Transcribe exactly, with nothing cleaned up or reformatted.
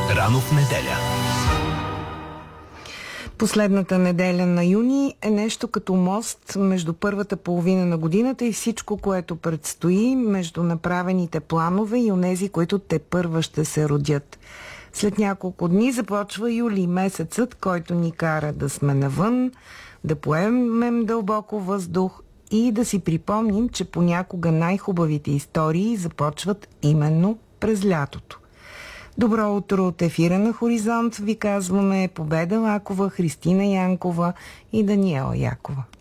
Рано в неделя. Последната неделя на юни е нещо като мост между първата половина на годината и всичко, което предстои, между направените планове и онези, които тепърва ще се родят. След няколко дни започва юли, месецът, който ни кара да сме навън, да поемем дълбоко въздух и да си припомним, че понякога най-хубавите истории започват именно през лятото. Добро утро от ефира на Хоризонт ви казваме Победа Лакова, Христина Янкова и Даниела Якова.